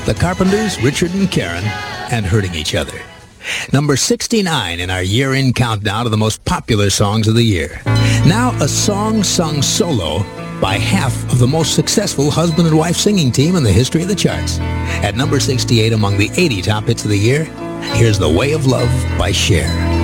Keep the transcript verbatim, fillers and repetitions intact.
The Carpenters, Richard and Karen, and Hurting Each Other. Number sixty-nine in our year-end countdown of the most popular songs of the year. Now a song sung solo by half of the most successful husband and wife singing team in the history of the charts. At number sixty-eight among the eighty top hits of the year, here's The Way of Love by Cher.